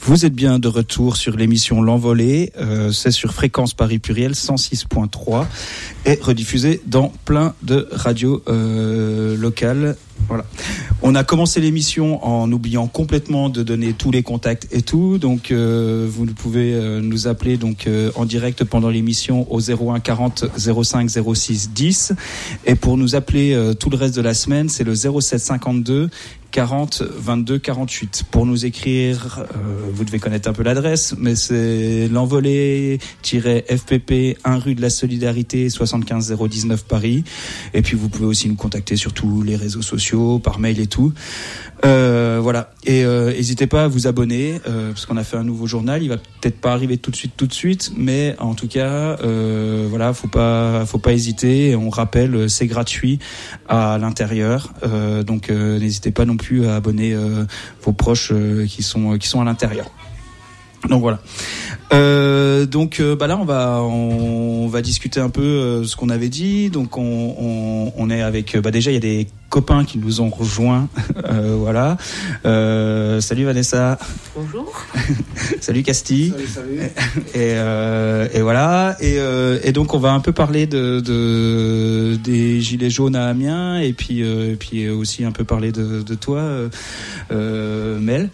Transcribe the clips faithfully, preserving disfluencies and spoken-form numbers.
Vous êtes bien de retour sur l'émission L'Envolée, euh, c'est sur Fréquence Paris Pluriel cent six point trois et rediffusé dans plein de radios euh, locales. Voilà. On a commencé l'émission en oubliant complètement de donner tous les contacts et tout, donc euh, vous pouvez euh, nous appeler donc euh, en direct pendant l'émission au zéro un quarante zéro cinq zéro six dix, et pour nous appeler euh, tout le reste de la semaine, c'est le zéro sept cinquante-deux quarante vingt-deux quarante-huit. Pour nous écrire, euh, vous devez connaître un peu l'adresse, mais c'est l'envolée-F P P un rue de la Solidarité soixante-quinze zéro dix-neuf Paris. Et puis vous pouvez aussi nous contacter sur tous les réseaux sociaux, par mail et tout. Euh, voilà. Et euh, n'hésitez pas à vous abonner, euh, parce qu'on a fait un nouveau journal. Il va peut-être pas arriver tout de suite, tout de suite, mais en tout cas, euh, voilà, faut pas, faut pas hésiter. On rappelle, c'est gratuit à l'intérieur, euh, donc euh, n'hésitez pas non plus à abonner euh, vos proches euh, qui sont qui sont à l'intérieur. Donc voilà. Euh, donc euh, bah là on va on, on va discuter un peu euh, ce qu'on avait dit. Donc on on, on est avec bah déjà il y a des copains qui nous ont rejoints. euh, voilà. Euh, salut Vanessa. Bonjour. Salut Casti. Salut salut. Et euh, et voilà et euh, et donc on va un peu parler de de des gilets jaunes à Amiens et puis euh, et puis aussi un peu parler de de toi euh, euh, Mel.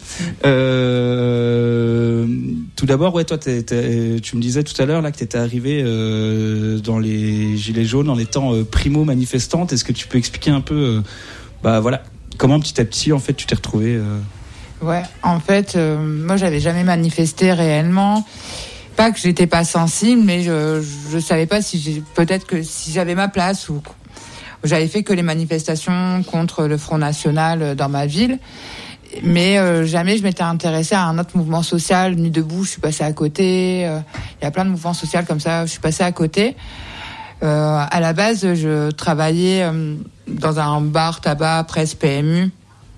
Euh, tout d'abord ouais toi t'es, t'es, tu me disais tout à l'heure là que tu étais arrivée euh, dans les gilets jaunes en étant euh, primo manifestante. Est-ce que tu peux expliquer un peu euh, bah voilà comment petit à petit en fait tu t'es retrouvée euh... Ouais, en fait, euh, moi j'avais jamais manifesté réellement. Pas que j'étais pas sensible, mais je je savais pas si j'ai, peut-être que si j'avais ma place ou j'avais fait que les manifestations contre le Front National dans ma ville. Mais euh, jamais je m'étais intéressée à un autre mouvement social. Nuit debout, je suis passée à côté. Il euh, y a plein de mouvements sociaux comme ça, je suis passée à côté. Euh, à la base, je travaillais euh, dans un bar tabac presse P M U.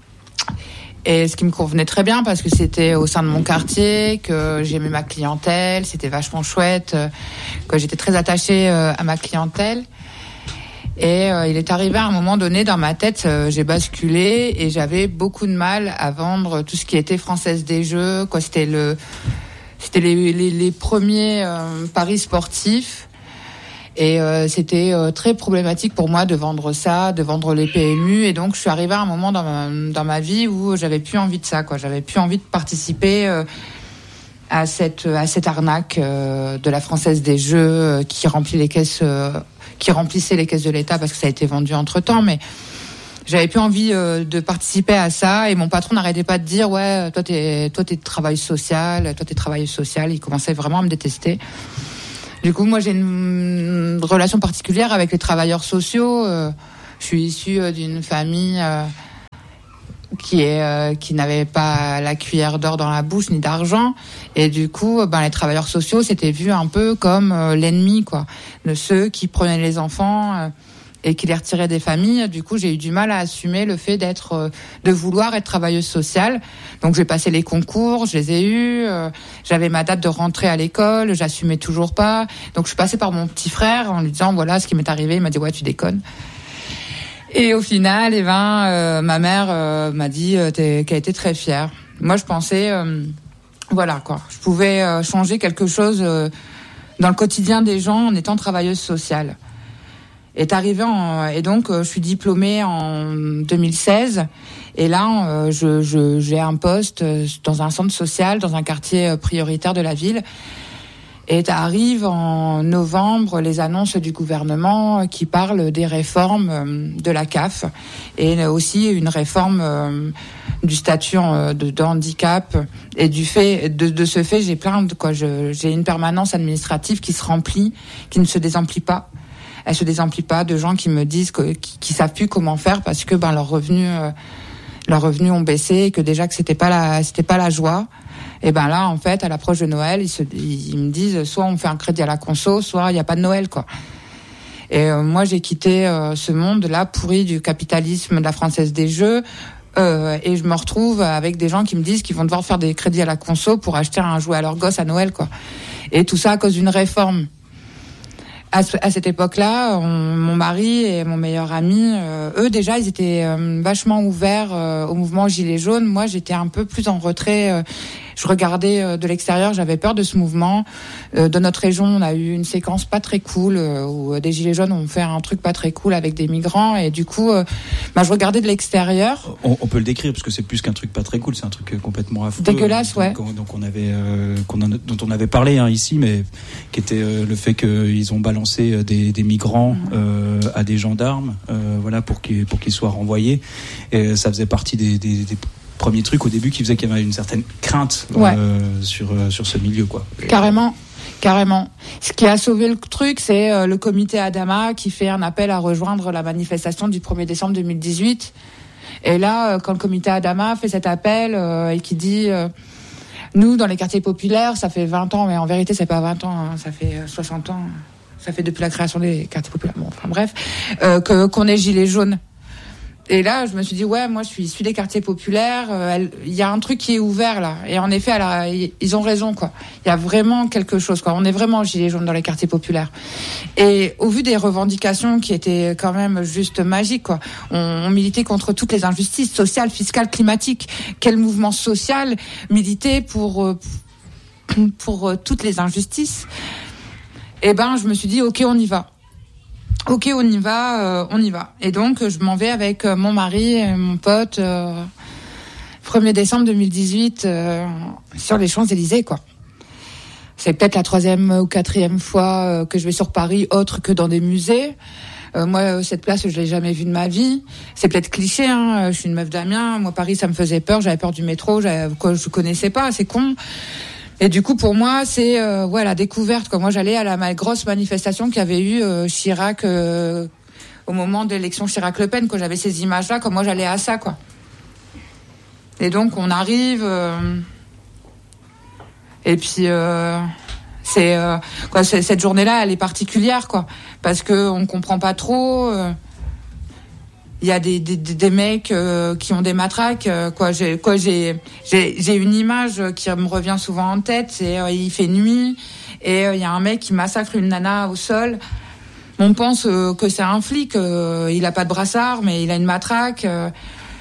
Et ce qui me convenait très bien parce que c'était au sein de mon quartier, que j'aimais ma clientèle, c'était vachement chouette, que j'étais très attachée euh, à ma clientèle. Et euh, il est arrivé à un moment donné dans ma tête, euh, j'ai basculé et j'avais beaucoup de mal à vendre tout ce qui était Française des Jeux. Quoi, c'était le, c'était les, les, les premiers euh, paris sportifs. Et euh, c'était euh, très problématique pour moi de vendre ça, de vendre les P M U. Et donc, je suis arrivée à un moment dans ma, dans ma vie où j'avais plus envie de ça, quoi. J'avais plus envie de participer euh, à cette à cette arnaque euh, de la Française des Jeux euh, qui remplit les caisses, euh, qui remplissait les caisses de l'État parce que ça a été vendu entre temps. Mais j'avais plus envie euh, de participer à ça. Et mon patron n'arrêtait pas de dire ouais, toi t'es toi t'es de travail social, toi t'es travailleuse sociale. Il commençait vraiment à me détester. Du coup, moi, j'ai une relation particulière avec les travailleurs sociaux. Euh, je suis issue euh, d'une famille euh, qui est euh, qui n'avait pas la cuillère d'or dans la bouche ni d'argent, et du coup, ben les travailleurs sociaux, c'était vu un peu comme euh, l'ennemi, quoi, de ceux qui prenaient les enfants euh, et qui les retiraient des familles. Du coup, j'ai eu du mal à assumer le fait d'être, euh, de vouloir être travailleuse sociale. Donc, j'ai passé les concours, je les ai eus. Euh, j'avais ma date de rentrée à l'école, j'assumais toujours pas. Donc, je suis passée par mon petit frère en lui disant voilà ce qui m'est arrivé. Il m'a dit ouais, tu déconnes. Et au final, eh ben, euh, ma mère euh, m'a dit euh, qu'elle était très fière. Moi, je pensais, euh, voilà quoi, je pouvais euh, changer quelque chose euh, dans le quotidien des gens en étant travailleuse sociale. Est arrivé en, et donc euh, je suis diplômée en deux mille seize et là euh, je, je j'ai un poste dans un centre social dans un quartier prioritaire de la ville. Et arrive en novembre les annonces du gouvernement qui parlent des réformes de la C A F et aussi une réforme du statut de, de handicap. Et du fait de, de ce fait, j'ai plein de quoi. Je, j'ai une permanence administrative qui se remplit, qui ne se désemplit pas. Elle se désemplit pas de gens qui me disent que, qui, qui savent plus comment faire parce que ben leurs revenus, euh, leurs revenus ont baissé et que déjà que c'était pas la, c'était pas la joie. Et ben là, en fait, à l'approche de Noël, ils, se, ils, ils me disent soit on fait un crédit à la conso, soit il y a pas de Noël, quoi. Et euh, moi, j'ai quitté euh, ce monde-là pourri du capitalisme de la Française des Jeux. Euh, et je me retrouve avec des gens qui me disent qu'ils vont devoir faire des crédits à la conso pour acheter un jouet à leur gosse à Noël, quoi. Et tout ça à cause d'une réforme. À, à cette époque-là, on, mon mari et mon meilleur ami, euh, eux déjà, ils étaient euh, vachement ouverts euh, au mouvement Gilets jaunes. Moi, j'étais un peu plus en retrait. Euh, je regardais euh, de l'extérieur, j'avais peur de ce mouvement. Euh, de notre région, on a eu une séquence pas très cool euh, où des gilets jaunes ont fait un truc pas très cool avec des migrants et du coup, euh, bah, je regardais de l'extérieur. On, on peut le décrire parce que c'est plus qu'un truc pas très cool, c'est un truc complètement affreux. Dégueulasse, donc, ouais. On, donc on avait, euh, qu'on a, dont on avait parlé hein, ici, mais qui était euh, le fait qu'ils ont balancé des, des migrants euh, à des gendarmes, euh, voilà, pour qu'ils pour qu'ils soient renvoyés. Et ça faisait partie des, des, des premiers trucs au début qui faisaient qu'il y avait une certaine crainte ouais. euh, sur sur ce milieu, quoi. Carrément. Carrément. Ce qui a sauvé le truc, c'est euh, le comité Adama qui fait un appel à rejoindre la manifestation du premier décembre deux mille dix-huit. Et là, euh, quand le comité Adama fait cet appel euh, et qui dit euh, nous, dans les quartiers populaires, ça fait vingt ans, mais en vérité, c'est pas vingt ans, hein, ça fait soixante ans. Ça fait depuis la création des quartiers populaires. Bon, enfin bref, euh, que, qu'on est gilets jaunes. Et là, je me suis dit, ouais, moi, je suis issue des quartiers populaires. Il euh, y a un truc qui est ouvert, là. Et en effet, alors, ils ont raison, quoi. Il y a vraiment quelque chose, quoi. On est vraiment gilets jaunes dans les quartiers populaires. Et au vu des revendications qui étaient quand même juste magiques, quoi. On, on militait contre toutes les injustices sociales, fiscales, climatiques. Quel mouvement social militait pour, euh, pour euh, toutes les injustices? Eh ben, je me suis dit, ok, on y va. Ok, on y va, euh, on y va. Et donc, je m'en vais avec euh, mon mari et mon pote, euh, premier décembre deux mille dix-huit, euh, sur les Champs-Élysées, quoi. C'est peut-être la troisième ou quatrième fois euh, que je vais sur Paris, autre que dans des musées. Euh, moi, cette place, je l'ai jamais vue de ma vie. C'est peut-être cliché, hein. Je suis une meuf d'Amiens. Moi, Paris, ça me faisait peur. J'avais peur du métro. J'avais, quoi, je connaissais pas. C'est con. Et du coup, pour moi, c'est euh, ouais, la découverte. Quoi. Moi, j'allais à la ma- grosse manifestation qu'il y avait eu euh, Chirac euh, au moment de l'élection Chirac-Le Pen. Quand j'avais ces images-là, comme moi, j'allais à ça, quoi. Et donc, on arrive. Euh, et puis, euh, c'est euh, quoi. C'est, cette journée-là, elle est particulière, quoi, parce que on comprend pas trop. Euh, Il y a des des, des mecs euh, qui ont des matraques, euh, quoi. J'ai quoi j'ai j'ai j'ai une image qui me revient souvent en tête. C'est euh, il fait nuit et il euh, y a un mec qui massacre une nana au sol. On pense euh, que c'est un flic. Euh, il a pas de brassard, mais il a une matraque. Euh,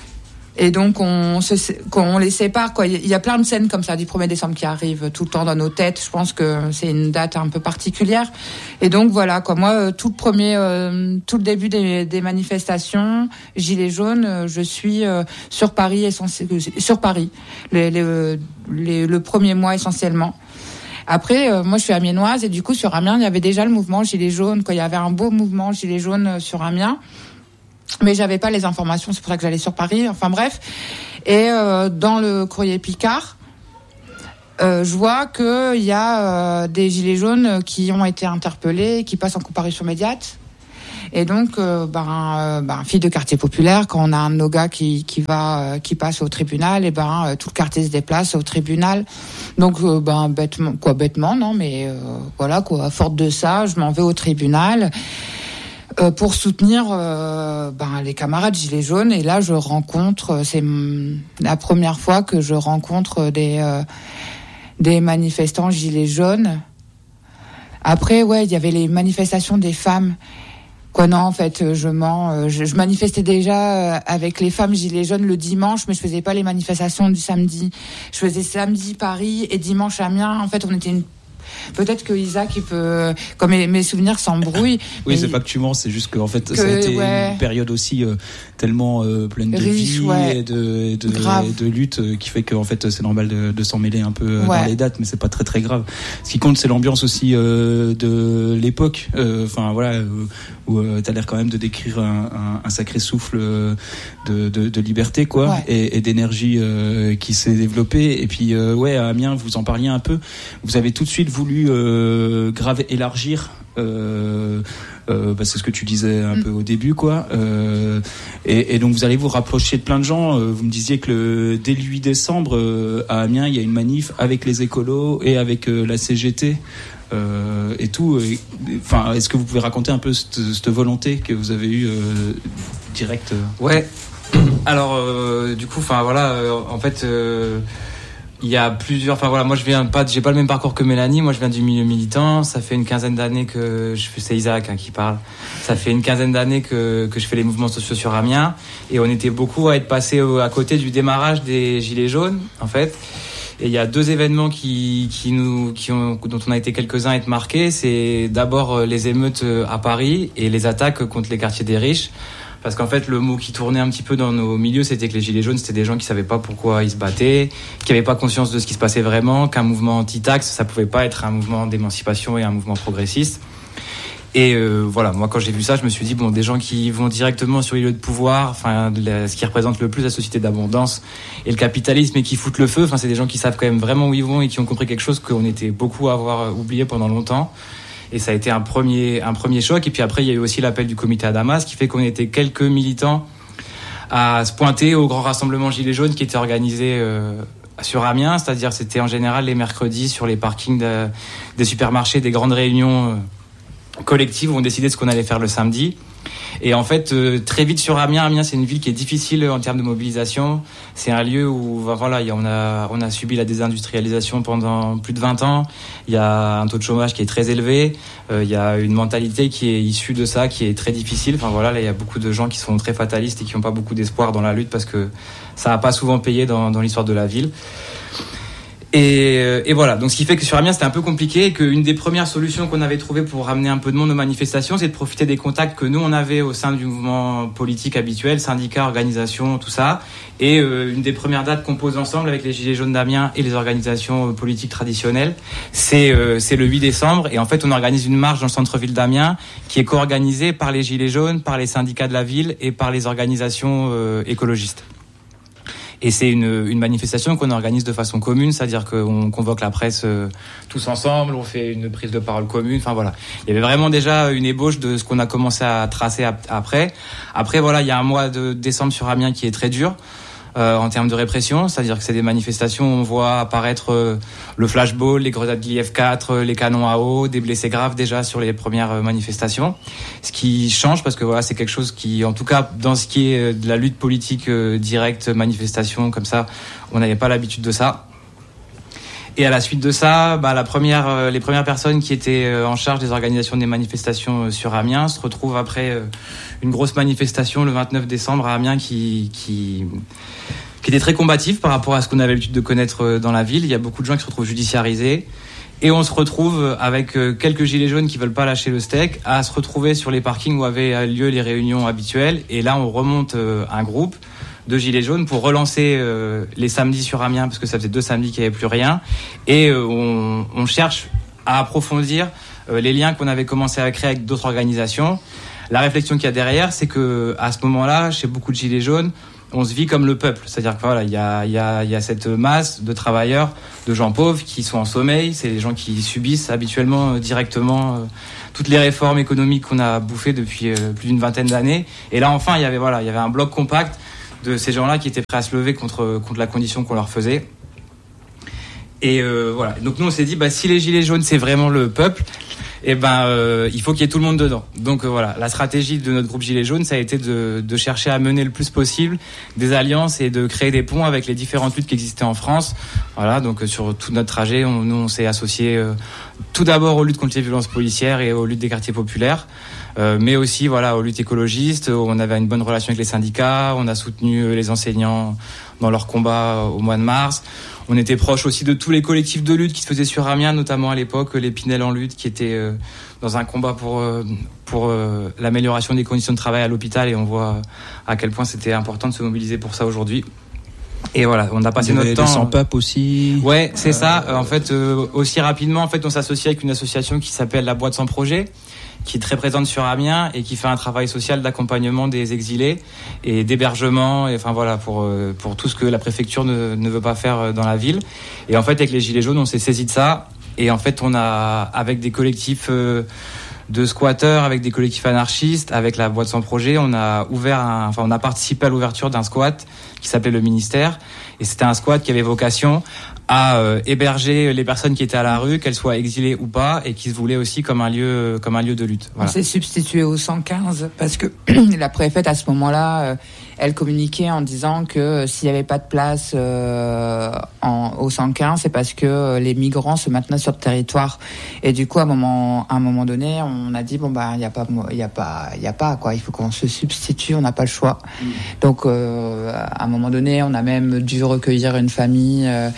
et donc on se on les sépare, quoi. Il y a plein de scènes comme ça du premier décembre qui arrivent tout le temps dans nos têtes. Je pense que c'est une date un peu particulière. Et donc voilà, quoi. Moi, tout le premier, euh, tout le début des, des manifestations, gilets jaunes, euh, je suis euh, sur Paris essentiellement, sur Paris, les, les, les, le premier mois essentiellement. Après, euh, moi, je suis amiénoise et du coup, sur Amiens, il y avait déjà le mouvement gilets jaunes. Quoi, il y avait un beau mouvement gilets jaunes sur Amiens. Mais j'avais pas les informations, c'est pour ça que j'allais sur Paris. Enfin bref, et euh, dans le courrier Picard, euh, je vois que il y a euh, des gilets jaunes qui ont été interpellés, qui passent en comparution immédiate. Et donc, euh, ben, euh, ben, fille de quartier populaire, quand on a un de nos gars qui qui va, euh, qui passe au tribunal, et ben euh, tout le quartier se déplace au tribunal. Donc, euh, ben bêtement, quoi, bêtement, non, mais euh, voilà, quoi, à force de ça, je m'en vais au tribunal. Euh, pour soutenir euh, ben, les camarades gilets jaunes. Et là, je rencontre, c'est m- la première fois que je rencontre des, euh, des manifestants gilets jaunes. Après, ouais, il y avait les manifestations des femmes. Quoi, non, en fait, je mens. Je, je manifestais déjà avec les femmes gilets jaunes le dimanche, mais je faisais pas les manifestations du samedi. Je faisais samedi Paris et dimanche Amiens. En fait, on était une Peut-être que Isaac, il peut, comme mes, mes souvenirs s'embrouillent. Oui, c'est pas que tu mens, c'est juste qu'en fait, que, ça a été ouais. une période aussi euh, tellement euh, pleine de riche, vie ouais. et de, et de, et de lutte euh, qui fait qu'en fait, c'est normal de, de s'en mêler un peu euh, ouais. dans les dates, mais c'est pas très très grave. Ce qui compte, c'est l'ambiance aussi euh, de l'époque. Enfin, euh, voilà, euh, où euh, t'as l'air quand même de décrire un, un, un sacré souffle euh, de, de, de liberté, quoi, ouais. et, et d'énergie euh, qui s'est développée. Et puis, euh, ouais, à Amiens, vous en parliez un peu. Vous avez tout de suite voulu euh, grave élargir. Euh, euh, bah c'est ce que tu disais un mmh. peu au début, quoi. Euh, et, et donc vous allez vous rapprocher de plein de gens. Euh, vous me disiez que le, dès le huit décembre euh, à Amiens, il y a une manif avec les écolos et avec euh, la C G T. Euh, et tout. Enfin, est-ce que vous pouvez raconter un peu cette, cette volonté que vous avez eue euh, direct euh... Ouais. Alors, euh, du coup, enfin voilà, euh, en fait, euh, il y a plusieurs. Enfin voilà, moi je viens pas, j'ai pas le même parcours que Mélanie. Moi, je viens du milieu militant. Ça fait une quinzaine d'années que je fais. C'est Isaac hein, qui parle. Ça fait une quinzaine d'années que que je fais les mouvements sociaux sur Amiens, et on était beaucoup à être passé à côté du démarrage des Gilets jaunes, en fait. Et il y a deux événements qui, qui nous, qui ont, dont on a été quelques-uns à être marqués. C'est d'abord les émeutes à Paris et les attaques contre les quartiers des riches. Parce qu'en fait, le mot qui tournait un petit peu dans nos milieux, c'était que les Gilets jaunes, c'était des gens qui savaient pas pourquoi ils se battaient, qui avaient pas conscience de ce qui se passait vraiment, qu'un mouvement anti-taxe, ça pouvait pas être un mouvement d'émancipation et un mouvement progressiste. Et euh, voilà, moi quand j'ai vu ça, je me suis dit bon, des gens qui vont directement sur les lieux de pouvoir, enfin ce qui représente le plus la société d'abondance et le capitalisme et qui foutent le feu, enfin c'est des gens qui savent quand même vraiment où ils vont et qui ont compris quelque chose qu'on était beaucoup à avoir oublié pendant longtemps. Et ça a été un premier un premier choc. Et puis après il y a eu aussi l'appel du comité Adamas, qui fait qu'on était quelques militants à se pointer au grand rassemblement Gilets jaunes qui était organisé euh, sur Amiens, c'est-à-dire c'était en général les mercredis sur les parkings de, des supermarchés, des grandes réunions euh, collectives où on décidait de ce qu'on allait faire le samedi. Et en fait, euh, très vite sur Amiens, Amiens c'est une ville qui est difficile en termes de mobilisation. C'est un lieu où voilà, y a, on a on a subi la désindustrialisation pendant plus de vingt ans. Il y a un taux de chômage qui est très élevé. Euh, il y a une mentalité qui est issue de ça, qui est très difficile. Enfin voilà, là il y a beaucoup de gens qui sont très fatalistes et qui n'ont pas beaucoup d'espoir dans la lutte parce que ça n'a pas souvent payé dans, dans l'histoire de la ville. Et, et voilà, donc ce qui fait que sur Amiens c'était un peu compliqué et qu'une des premières solutions qu'on avait trouvées pour ramener un peu de monde aux manifestations, c'est de profiter des contacts que nous on avait au sein du mouvement politique habituel, syndicats, organisations, tout ça. Et euh, une des premières dates qu'on pose ensemble avec les Gilets jaunes d'Amiens et les organisations politiques traditionnelles, c'est, euh, c'est le huit décembre. Et en fait on organise une marche dans le centre-ville d'Amiens qui est co-organisée par les Gilets jaunes, par les syndicats de la ville et par les organisations euh, écologistes. Et c'est une, une manifestation qu'on organise de façon commune, c'est-à-dire qu'on convoque la presse euh, tous ensemble, on fait une prise de parole commune, enfin voilà. Il y avait vraiment déjà une ébauche de ce qu'on a commencé à tracer ap- après. Après voilà, il y a un mois de décembre sur Amiens qui est très dur. Euh, en termes de répression, c'est-à-dire que c'est des manifestations où on voit apparaître euh, le flashball, les grenades de l'I F quatre, euh, les canons à eau, des blessés graves déjà sur les premières euh, manifestations. Ce qui change parce que voilà, c'est quelque chose qui, en tout cas, dans ce qui est de la lutte politique euh, directe, manifestation comme ça, on n'avait pas l'habitude de ça. Et à la suite de ça, bah, la première, euh, les premières personnes qui étaient euh, en charge des organisations des manifestations euh, sur Amiens se retrouvent après euh, une grosse manifestation le vingt-neuf décembre à Amiens qui, qui, qui était très combative par rapport à ce qu'on avait l'habitude de connaître euh, dans la ville. Il y a beaucoup de gens qui se retrouvent judiciarisés. Et on se retrouve avec euh, quelques gilets jaunes qui veulent pas lâcher le steak à se retrouver sur les parkings où avaient lieu les réunions habituelles. Et là, on remonte euh, un groupe de gilets jaunes pour relancer euh, les samedis sur Amiens parce que ça faisait deux samedis qu'il n'y avait plus rien et euh, on, on cherche à approfondir euh, les liens qu'on avait commencé à créer avec d'autres organisations. La réflexion qu'il y a derrière, c'est que à ce moment-là, chez beaucoup de gilets jaunes, on se vit comme le peuple, c'est-à-dire que voilà, il y a il y a il y a cette masse de travailleurs, de gens pauvres qui sont en sommeil, c'est les gens qui subissent habituellement euh, directement euh, toutes les réformes économiques qu'on a bouffées depuis euh, plus d'une vingtaine d'années. Et là enfin, il y avait voilà, il y avait un bloc compact de ces gens-là qui étaient prêts à se lever contre contre la condition qu'on leur faisait. Et euh, voilà. Donc nous on s'est dit bah si les gilets jaunes c'est vraiment le peuple, et ben euh, il faut qu'il y ait tout le monde dedans. Donc euh, voilà, la stratégie de notre groupe Gilets jaunes, ça a été de de chercher à mener le plus possible des alliances et de créer des ponts avec les différentes luttes qui existaient en France. Voilà, donc euh, sur tout notre trajet, on, nous on s'est associés euh, tout d'abord aux luttes contre les violences policières et aux luttes des quartiers populaires. Euh, mais aussi voilà aux luttes écologistes. On avait une bonne relation avec les syndicats, on a soutenu les enseignants dans leur combat au mois de mars. On était proche aussi de tous les collectifs de lutte qui se faisaient sur Amiens, notamment à l'époque les Pinel en lutte, qui étaient euh, dans un combat pour euh, pour euh, l'amélioration des conditions de travail à l'hôpital, et on voit à quel point c'était important de se mobiliser pour ça aujourd'hui. Et voilà, on a passé notre temps. Sans pape aussi. Ouais, c'est euh... ça. En fait, euh, aussi rapidement, en fait, on s'associe avec une association qui s'appelle la Boîte sans projet, qui est très présente sur Amiens et qui fait un travail social d'accompagnement des exilés et d'hébergement, et enfin voilà, pour euh, pour tout ce que la préfecture ne, ne veut pas faire dans la ville. Et en fait, avec les Gilets jaunes, on s'est saisi de ça. Et en fait, on a, avec des collectifs euh, de squatteurs, avec des collectifs anarchistes, avec la Boîte sans projet, on a ouvert, un, enfin, on a participé à l'ouverture d'un squat qui s'appelait le Ministère. Et c'était un squat qui avait vocation à euh, héberger les personnes qui étaient à la rue, qu'elles soient exilées ou pas, et qui se voulaient aussi comme un lieu, comme un lieu de lutte. Voilà. On s'est substitué au cent quinze parce que la préfète à ce moment-là, euh, elle communiquait en disant que euh, s'il n'y avait pas de place euh, en, au cent quinze, c'est parce que euh, les migrants se maintenaient sur le territoire. Et du coup, à un moment, à un moment donné, on a dit bon bah il y a pas, il y a pas, il y a pas quoi. Il faut qu'on se substitue, on n'a pas le choix. Mmh. Donc euh, à un moment donné, on a même dû recueillir une famille. Euh,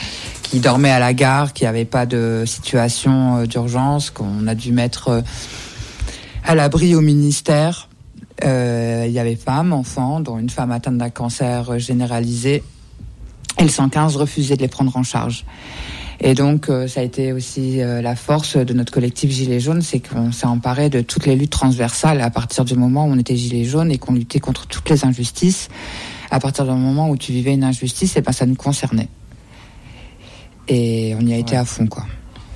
qui dormaient à la gare, qui n'avaient pas de situation d'urgence, qu'on a dû mettre à l'abri au ministère. Euh, il y avait femmes, enfants, dont une femme atteinte d'un cancer généralisé. Et le cent quinze refusait de les prendre en charge. Et donc, euh, ça a été aussi euh, la force de notre collectif Gilets jaunes, c'est qu'on s'est emparé de toutes les luttes transversales à partir du moment où on était Gilets jaunes et qu'on luttait contre toutes les injustices. À partir du moment où tu vivais une injustice, et ben ça nous concernait. Et on y a été ouais. à fond, quoi.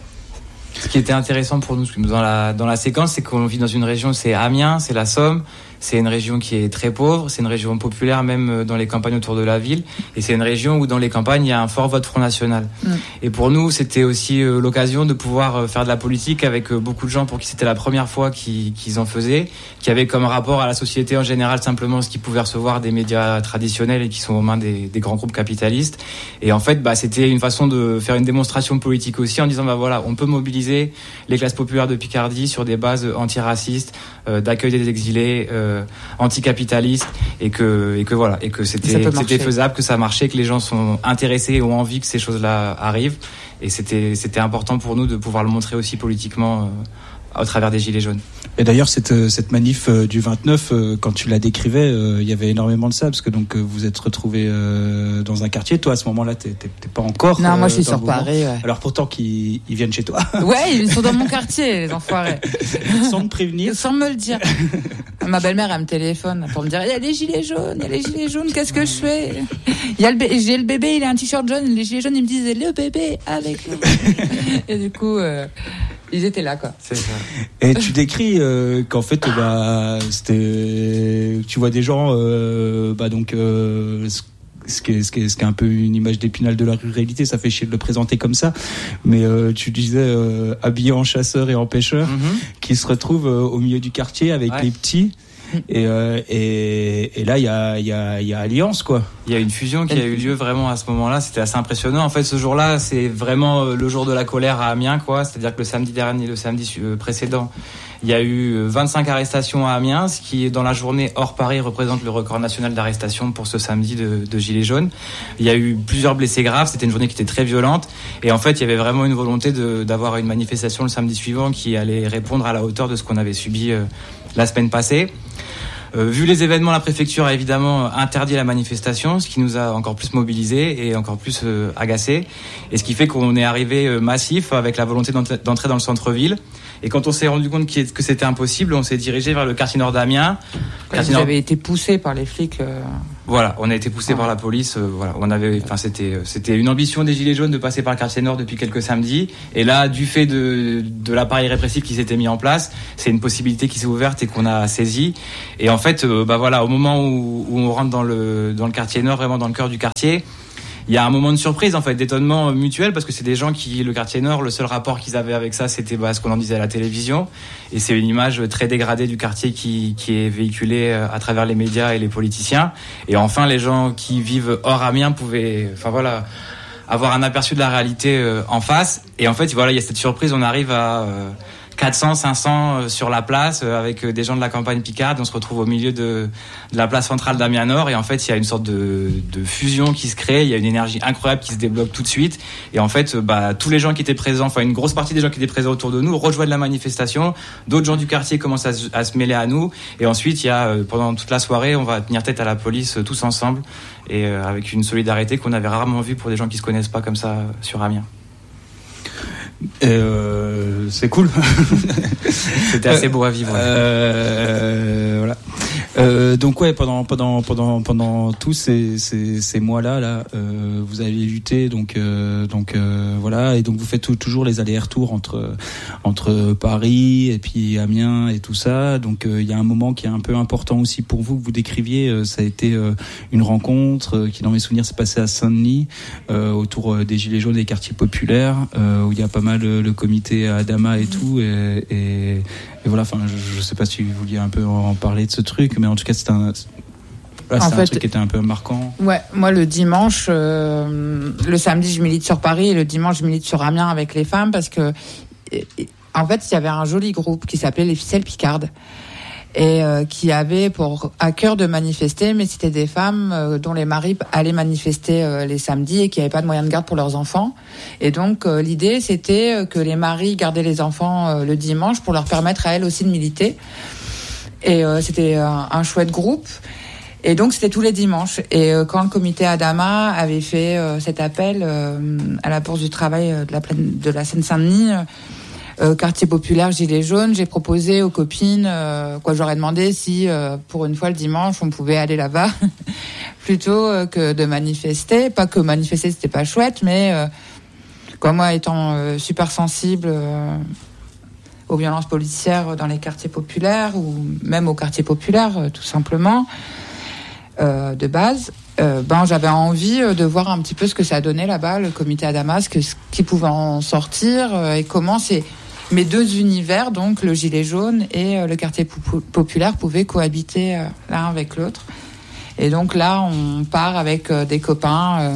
Ce qui était intéressant pour nous dans la, dans la séquence, c'est qu'on vit dans une région, c'est Amiens, c'est la Somme. C'est une région qui est très pauvre, c'est une région populaire même dans les campagnes autour de la ville, et c'est une région où dans les campagnes il y a un fort vote Front National. Mmh. Et pour nous c'était aussi euh, l'occasion de pouvoir euh, faire de la politique avec euh, beaucoup de gens pour qui c'était la première fois qu'ils, qu'ils en faisaient, qui avaient comme rapport à la société en général simplement ce qu'ils pouvaient recevoir des médias traditionnels et qui sont aux mains des, des grands groupes capitalistes. Et en fait bah, c'était une façon de faire une démonstration politique aussi en disant bah voilà, on peut mobiliser les classes populaires de Picardie sur des bases antiracistes, euh, d'accueil des exilés, euh, anticapitaliste et que et que voilà et que c'était c'était faisable, que ça marchait, que les gens sont intéressés et ont envie que ces choses-là arrivent, et c'était c'était important pour nous de pouvoir le montrer aussi politiquement euh, au travers des Gilets jaunes. Et d'ailleurs cette cette manif euh, du vingt-neuf, euh, quand tu la décrivais, euh, il y avait énormément de ça parce que donc euh, vous êtes retrouvés euh, dans un quartier. Toi à ce moment-là t'es, t'es, t'es pas encore. Non, euh, moi je suis sur Paris. Ouais. Alors pourtant qu'ils ils viennent chez toi. Ouais, ils sont dans mon quartier, les enfoirés. Sans me prévenir. Sans me le dire. Ma belle-mère elle me téléphone pour me dire il y a les gilets jaunes, il y a les gilets jaunes, qu'est-ce que je fais? Il y a le bé- j'ai le bébé, il a un t-shirt jaune, les gilets jaunes ils me disent le bébé avec nous. Et du coup. Euh, Ils étaient là, quoi. C'est ça. Et tu décris euh, qu'en fait, bah, c'était, tu vois des gens, euh, bah donc, euh, ce qui est, ce qui est, ce qui est un peu une image d'épinal de la ruralité. Ça fait chier de le présenter comme ça, mais euh, tu disais euh, habillés en chasseur et en pêcheur, mm-hmm. qui se retrouvent euh, au milieu du quartier avec ouais. les petits. Et, euh, et, et là, il y a, y, a, y a alliance, quoi. Il y a une fusion qui a eu lieu vraiment à ce moment-là. C'était assez impressionnant. En fait, ce jour-là, c'est vraiment le jour de la colère à Amiens, quoi. C'est-à-dire que le samedi dernier, le samedi précédent, il y a eu vingt-cinq arrestations à Amiens, ce qui, dans la journée hors Paris, représente le record national d'arrestations pour ce samedi de, de Gilets jaunes. Il y a eu plusieurs blessés graves. C'était une journée qui était très violente. Et en fait, il y avait vraiment une volonté de, d'avoir une manifestation le samedi suivant qui allait répondre à la hauteur de ce qu'on avait subi euh, la semaine passée. Euh, vu les événements, la préfecture a évidemment interdit la manifestation, ce qui nous a encore plus mobilisés et encore plus euh, agacés. Et ce qui fait qu'on est arrivé euh, massif avec la volonté d'entrer, d'entrer dans le centre-ville. Et quand on s'est rendu compte que c'était impossible, on s'est dirigé vers le quartier nord d'Amiens. Vous nord... avez été poussé par les flics. Euh... Voilà, on a été poussé ah. par la police. Euh, voilà, on avait, enfin c'était, c'était une ambition des Gilets jaunes de passer par le quartier nord depuis quelques samedis. Et là, du fait de de l'appareil répressif qui s'était mis en place, c'est une possibilité qui s'est ouverte et qu'on a saisie. Et en fait, euh, bah voilà, au moment où, où on rentre dans le dans le quartier nord, vraiment dans le cœur du quartier. Il y a un moment de surprise, en fait, d'étonnement mutuel, parce que c'est des gens qui, le quartier nord, le seul rapport qu'ils avaient avec ça, c'était bah, ce qu'on en disait à la télévision. Et c'est une image très dégradée du quartier qui, qui est véhiculée à travers les médias et les politiciens. Et enfin, les gens qui vivent hors Amiens pouvaient, enfin voilà, avoir un aperçu de la réalité en face. Et en fait, voilà, il y a cette surprise, on arrive à quatre cents, cinq cents sur la place avec des gens de la campagne picarde. On se retrouve au milieu de, de la place centrale d'Amiens Nord et en fait il y a une sorte de, de fusion qui se crée, il y a une énergie incroyable qui se débloque tout de suite et en fait bah, tous les gens qui étaient présents, enfin une grosse partie des gens qui étaient présents autour de nous rejoignent la manifestation, d'autres gens du quartier commencent à, à se mêler à nous et ensuite il y a pendant toute la soirée on va tenir tête à la police tous ensemble et avec une solidarité qu'on avait rarement vue pour des gens qui se connaissent pas comme ça sur Amiens. Euh, c'est cool. C'était assez beau à vivre. Ouais. Euh, voilà. Euh, donc ouais, pendant pendant pendant pendant tous ces ces, ces mois-là, là, euh, vous avez lutté, donc euh, donc euh, voilà, et donc vous faites tout, toujours les allers-retours entre entre Paris et puis Amiens et tout ça. Donc il euh, y a un moment qui est un peu important aussi pour vous que vous décriviez. Euh, ça a été euh, une rencontre euh, qui, dans mes souvenirs, s'est passée à Saint-Denis euh, autour des Gilets jaunes et des quartiers populaires, euh, où il y a pas mal le, le comité Adama et tout, et, et, et voilà. Enfin, je, je sais pas si vous vouliez un peu en parler de ce truc, mais en tout cas, c'est un, là, c'est un truc qui était un peu marquant. Ouais, moi le dimanche, euh, le samedi je milite sur Paris et le dimanche je milite sur Amiens avec les femmes parce que, en fait, il y avait un joli groupe qui s'appelait les Ficelles Picardes. et euh, qui avaient pour à cœur de manifester, mais c'était des femmes euh, dont les maris allaient manifester euh, les samedis et qui n'avaient pas de moyens de garde pour leurs enfants. Et donc euh, l'idée, c'était que les maris gardaient les enfants euh, le dimanche pour leur permettre à elles aussi de militer. Et euh, c'était un, un chouette groupe. Et donc c'était tous les dimanches. Et euh, quand le comité Adama avait fait euh, cet appel euh, à la Bourse du Travail euh, de la plaine, de la Seine-Saint-Denis, euh, quartier populaire Gilets jaunes, j'ai proposé aux copines, euh, quoi, j'aurais demandé si euh, pour une fois le dimanche on pouvait aller là-bas plutôt euh, que de manifester. Pas que manifester c'était pas chouette, mais euh, quoi, moi étant euh, super sensible euh, aux violences policières dans les quartiers populaires ou même aux quartiers populaires euh, tout simplement. Euh, de base, euh, ben j'avais envie de voir un petit peu ce que ça donnait là-bas, le comité Adama, ce, que, ce qui pouvait en sortir euh, et comment c'est mes deux univers, donc le gilet jaune et euh, le quartier pou- populaire, pouvaient cohabiter euh, l'un avec l'autre. Et donc là, on part avec euh, des copains euh,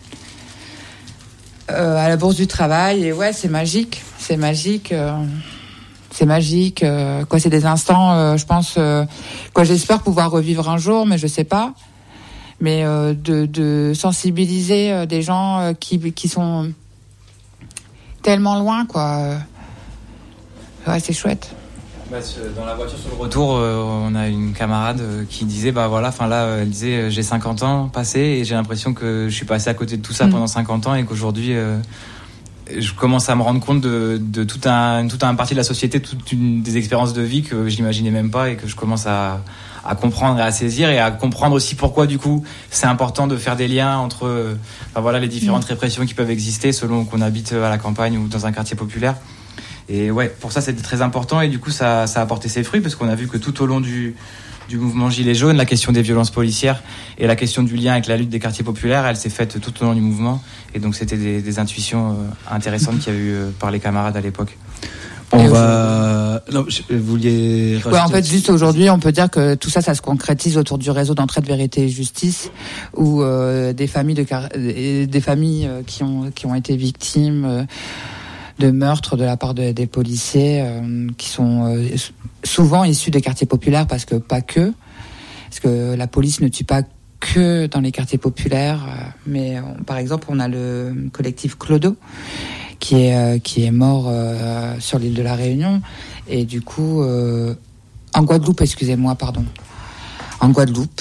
euh, à la Bourse du Travail et ouais, c'est magique, c'est magique. Euh, C'est magique, euh, quoi. C'est des instants, euh, je pense, euh, quoi. J'espère pouvoir revivre un jour, mais je sais pas. Mais euh, de, de sensibiliser euh, des gens euh, qui qui sont tellement loin, quoi. Ouais, c'est chouette. Bah, dans la voiture sur le retour, euh, on a une camarade euh, qui disait, bah voilà, enfin là, euh, elle disait, euh, j'ai cinquante ans passés et j'ai l'impression que je suis passé à côté de tout ça mmh. pendant cinquante ans et qu'aujourd'hui. Euh, je commence à me rendre compte de, de tout un, tout un partie de la société, toute une, des expériences de vie que je n'imaginais même pas et que je commence à, à comprendre et à saisir et à comprendre aussi pourquoi, du coup, c'est important de faire des liens entre, enfin, voilà, les différentes mmh. répressions qui peuvent exister selon qu'on habite à la campagne ou dans un quartier populaire. Et ouais, pour ça, c'était très important et du coup, ça, ça a apporté ses fruits parce qu'on a vu que tout au long du, du mouvement Gilets jaunes, la question des violences policières et la question du lien avec la lutte des quartiers populaires, elle s'est faite tout au long du mouvement. Et donc, c'était des, des intuitions euh, intéressantes qu'il y a eu euh, par les camarades à l'époque. On va. Non, vous vouliez. Ouais, en fait, juste aujourd'hui, on peut dire que tout ça, ça se concrétise autour du réseau d'entraide vérité et justice, où euh, des familles de car... des familles qui ont qui ont été victimes. Euh, de meurtres de la part de, des policiers euh, qui sont euh, souvent issus des quartiers populaires parce que pas que parce que la police ne tue pas que dans les quartiers populaires euh, mais on, par exemple on a le collectif Clodo qui est euh, qui est mort euh, sur l'île de la Réunion et du coup euh, en Guadeloupe excusez-moi pardon en Guadeloupe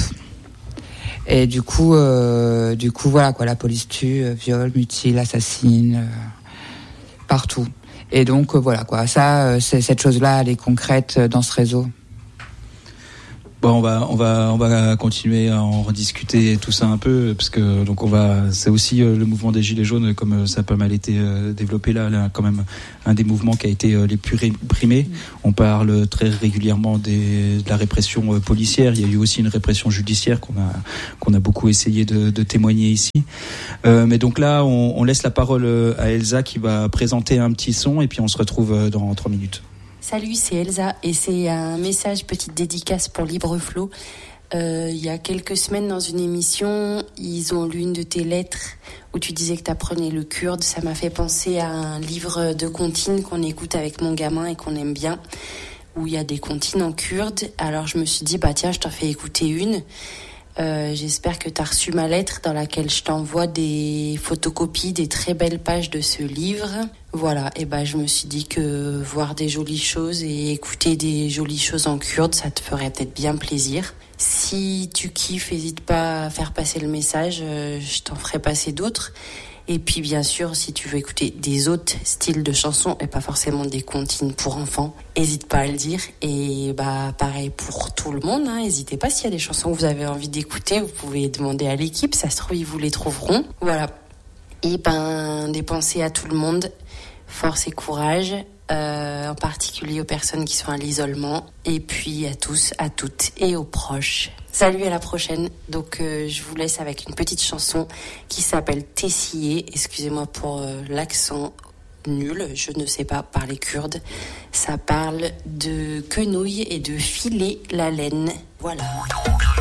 et du coup euh, du coup voilà quoi la police tue euh, viole mutile assassine euh, partout. Et donc, euh, voilà, quoi. Ça, c'est, cette chose-là, elle est concrète dans ce réseau. Bon, on va, on va, on va continuer à en rediscuter tout ça un peu, parce que donc on va, c'est aussi euh, le mouvement des Gilets jaunes, comme euh, ça a pas mal été euh, développé là, là, quand même un des mouvements qui a été euh, les plus réprimés. Mmh. On parle très régulièrement des, de la répression euh, policière. Il y a eu aussi une répression judiciaire qu'on a, qu'on a beaucoup essayé de, de témoigner ici. Euh, mais donc là, on, on laisse la parole à Elsa qui va présenter un petit son, et puis on se retrouve dans trois minutes. Salut, c'est Elsa et c'est un message, petite dédicace pour Libreflow. Euh, il y a quelques semaines dans une émission, ils ont lu une de tes lettres où tu disais que tu apprenais le kurde. Ça m'a fait penser à un livre de comptines qu'on écoute avec mon gamin et qu'on aime bien, où il y a des comptines en kurde. Alors je me suis dit, bah tiens, je t'en fais écouter une. Euh, j'espère que tu as reçu ma lettre dans laquelle je t'envoie des photocopies des très belles pages de ce livre. Voilà, et ben je me suis dit que voir des jolies choses et écouter des jolies choses en kurde, ça te ferait peut-être bien plaisir. Si tu kiffes, n'hésite pas à faire passer le message, euh, je t'en ferai passer d'autres. Et puis bien sûr, si tu veux écouter des autres styles de chansons et pas forcément des comptines pour enfants, n'hésite pas à le dire. Et bah pareil pour tout le monde, hein, n'hésitez pas, s'il y a des chansons que vous avez envie d'écouter, vous pouvez demander à l'équipe, ça se trouve ils vous les trouveront. Voilà. Et ben des pensées à tout le monde, force et courage, euh, en particulier aux personnes qui sont à l'isolement, et puis à tous, à toutes et aux proches. Salut, à la prochaine. Donc euh, je vous laisse avec une petite chanson qui s'appelle Tessier. Excusez-moi pour euh, l'accent nul, je ne sais pas parler kurde. Ça parle de quenouille et de filer la laine. Voilà.